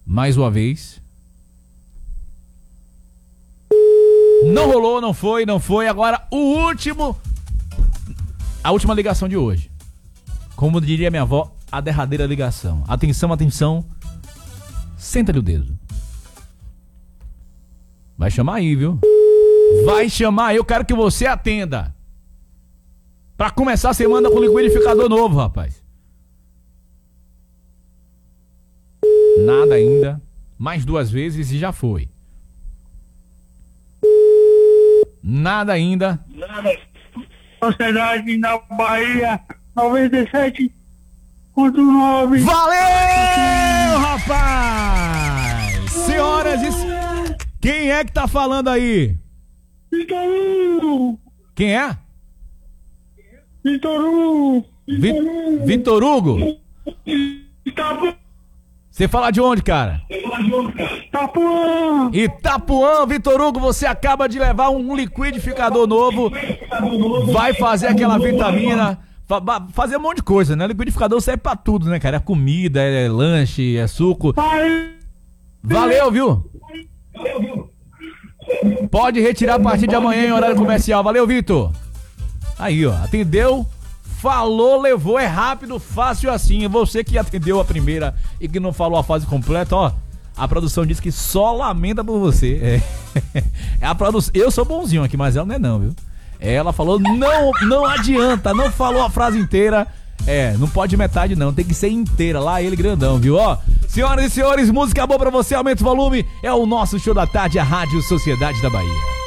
Mais uma vez. Não rolou, não foi. Agora a última ligação de hoje. Como diria minha avó, a derradeira ligação. Atenção. Senta-lhe o dedo. Vai chamar aí, viu? Vai chamar, eu quero que você atenda. Pra começar a semana com liquidificador novo, rapaz. Nada ainda. Mais 2 vezes e já foi. Nada ainda. Sociedade da Bahia 97.9. Valeu, rapaz! Senhoras e senhores, quem é que tá falando aí? Vitor Hugo. Quem é? Vitor Hugo. Vitor Hugo? Você fala de onde, cara? Itapuã. Itapuã, Vitor Hugo, você acaba de levar um liquidificador novo. Vai fazer aquela vitamina, fazer um monte de coisa, né? Liquidificador serve pra tudo, né, cara? É comida, é lanche, é suco. Valeu, viu? Pode retirar a partir de amanhã em horário comercial. Valeu, Vitor. Aí, ó, atendeu, falou, levou, é rápido, fácil assim. Você que atendeu a primeira e que não falou a fase completa, ó. A produção diz que só lamenta por você. É a produção. Eu sou bonzinho aqui, mas ela não é não, viu? Ela falou, não adianta, não falou a frase inteira. Não pode metade não, tem que ser inteira. Lá ele grandão, viu? Ó, senhoras e senhores, música boa pra você, aumenta o volume. É o nosso show da tarde, a Rádio Sociedade da Bahia.